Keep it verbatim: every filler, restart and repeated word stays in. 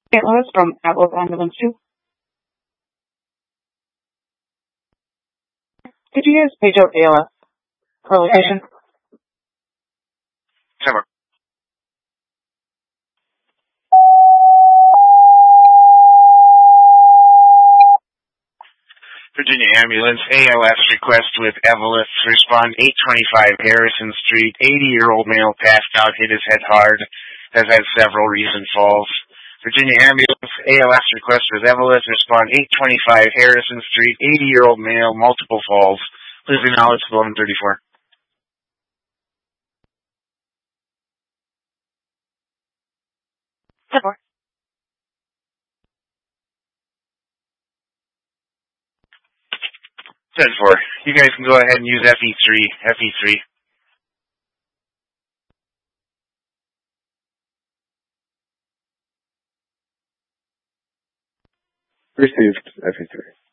Saint Louis from Atlas Ambulance two. Could you use page out A L S for location? Sure. Virginia Ambulance, A L S request with Evolus. Respond eight twenty-five Harrison Street. eighty-year-old male passed out, hit his head hard, has had several recent falls. Virginia Ambulance, A L S request with Evolus. Respond eight twenty-five Harrison Street. eighty-year-old male, multiple falls. Please acknowledge eleven thirty-four. ten four. ten four. You guys can go ahead and use F E three. F E three. Received F E three.